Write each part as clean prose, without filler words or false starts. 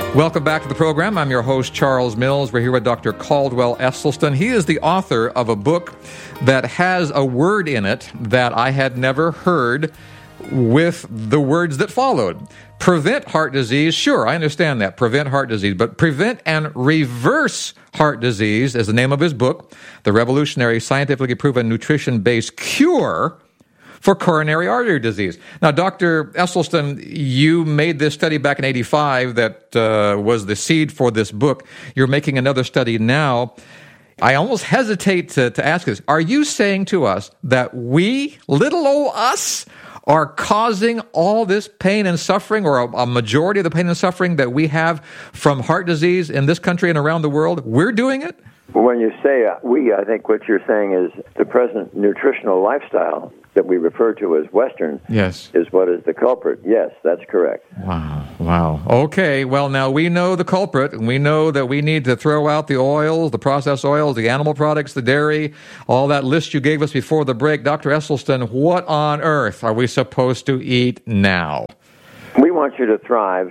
Welcome back to the program. I'm your host, Charles Mills. We're here with Dr. Caldwell Esselstyn. He is the author of a book that has a word in it that I had never heard with the words that followed. Prevent heart disease. Sure, I understand that. Prevent heart disease. But prevent and reverse heart disease is the name of his book, The Revolutionary Scientifically Proven Nutrition-Based Cure for Coronary Artery Disease. Now, Dr. Esselstyn, you made this study back in 85 that was the seed for this book. You're making another study now. I almost hesitate to ask this. Are you saying to us that we, little old us, are causing all this pain and suffering, or a majority of the pain and suffering that we have from heart disease in this country and around the world? We're doing it? When you say we, I think what you're saying is the present nutritional lifestyle that we refer to as Western is what is the culprit. Yes, that's correct. Wow. Okay, well, now we know the culprit, and we know that we need to throw out the oils, the processed oils, the animal products, the dairy, all that list you gave us before the break. Dr. Esselstyn, what on earth are we supposed to eat now? We want you to thrive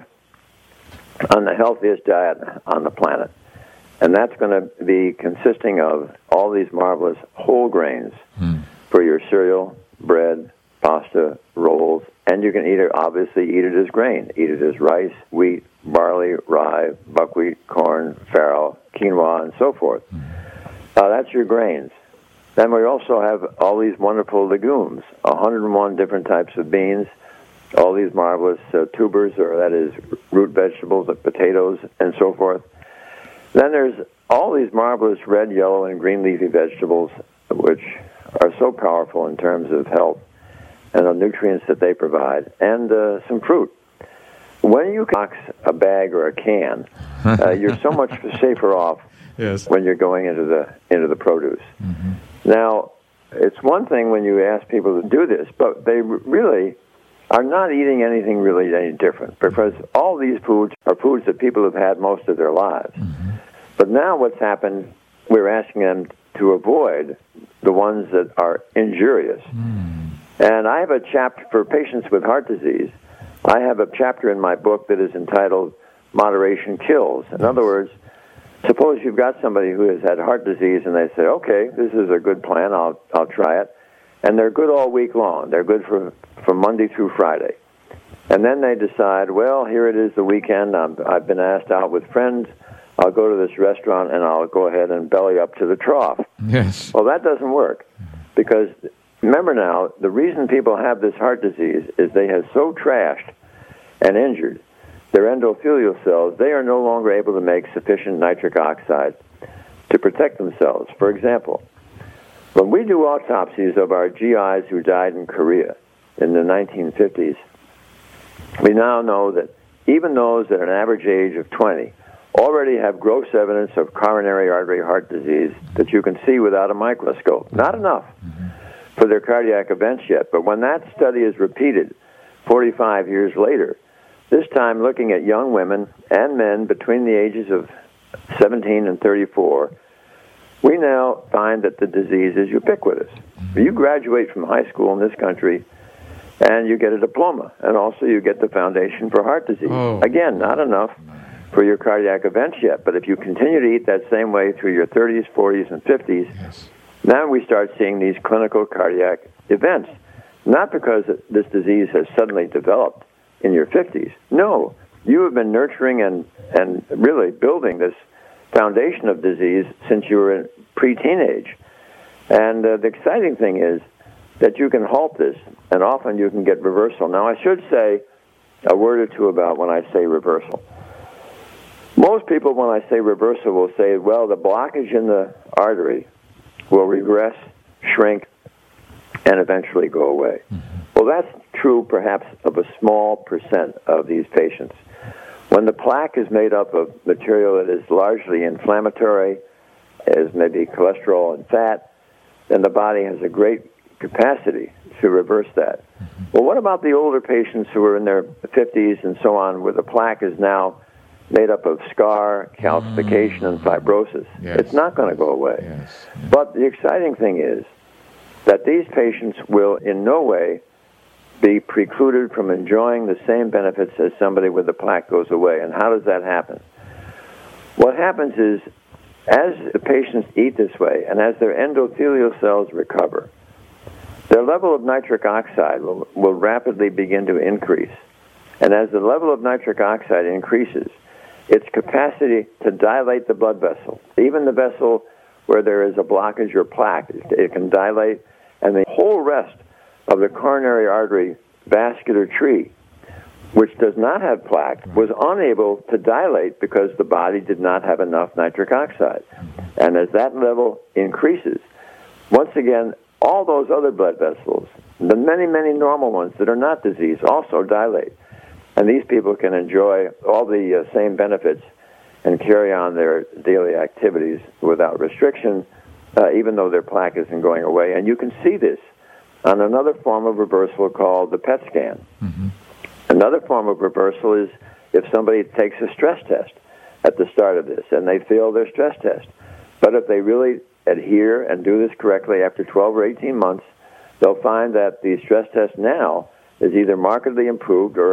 on the healthiest diet on the planet. And that's going to be consisting of all these marvelous whole grains for your cereal, bread, pasta, rolls, and you can obviously eat it as grain. Eat it as rice, wheat, barley, rye, buckwheat, corn, farro, quinoa, and so forth. That's your grains. Then we also have all these wonderful legumes, 101 different types of beans, all these marvelous tubers, or that is root vegetables, like potatoes, and so forth. Then there's all these marvelous red, yellow, and green leafy vegetables, which are so powerful in terms of health and the nutrients that they provide, and some fruit. When you box a bag or a can, you're so much safer off when you're going into the produce. Now, it's one thing when you ask people to do this, but they really are not eating anything really any different, because all these foods are foods that people have had most of their lives. But now what's happened, we're asking them to avoid the ones that are injurious. And I have a chapter for patients with heart disease. I have a chapter in my book that is entitled Moderation Kills. In other words, suppose you've got somebody who has had heart disease and they say, okay, this is a good plan, I'll try it. And they're good all week long. They're good from Monday through Friday. And then they decide, well, here it is the weekend. I've been asked out with friends. I'll go to this restaurant and I'll go ahead and belly up to the trough. Yes. Well, that doesn't work, because remember now, the reason people have this heart disease is they have so trashed and injured their endothelial cells, they are no longer able to make sufficient nitric oxide to protect themselves. For example, when we do autopsies of our GIs who died in Korea in the 1950s, we now know that even those at an average age of 20 already have gross evidence of coronary artery heart disease that you can see without a microscope. Not enough for their cardiac events yet, but when that study is repeated 45 years later, this time looking at young women and men between the ages of 17 and 34, we now find that the disease is ubiquitous. You graduate from high school in this country, and you get a diploma, and also you get the Foundation for Heart Disease. Again, not enough for your cardiac events yet, but if you continue to eat that same way through your 30s, 40s, and 50s, now we start seeing these clinical cardiac events. Not because this disease has suddenly developed in your 50s. No, you have been nurturing and really building this foundation of disease since you were in pre-teenage. And the exciting thing is that you can halt this, and often you can get reversal. Now, I should say a word or two about when I say reversal. Most people, when I say reversal, will say, well, the blockage in the artery will regress, shrink, and eventually go away. Well, that's true perhaps of a small percent of these patients. When the plaque is made up of material that is largely inflammatory, as maybe cholesterol and fat, then the body has a great capacity to reverse that. Well, what about the older patients who are in their 50s and so on, where the plaque is now made up of scar, calcification, and fibrosis? It's not going to go away. But the exciting thing is that these patients will in no way be precluded from enjoying the same benefits as somebody with the plaque goes away. And how does that happen? What happens is, as the patients eat this way, and as their endothelial cells recover, their level of nitric oxide will rapidly begin to increase. And as the level of nitric oxide increases, its capacity to dilate the blood vessel, even the vessel where there is a blockage or plaque, it can dilate, and the whole rest of the coronary artery vascular tree, which does not have plaque, was unable to dilate because the body did not have enough nitric oxide. And as that level increases, once again, all those other blood vessels, the many, many normal ones that are not diseased, also dilate. And these people can enjoy all the same benefits and carry on their daily activities without restriction, even though their plaque isn't going away. And you can see this on another form of reversal called the PET scan. Mm-hmm. Another form of reversal is if somebody takes a stress test at the start of this and they fail their stress test. But if they really adhere and do this correctly after 12 or 18 months, they'll find that the stress test now is either markedly improved or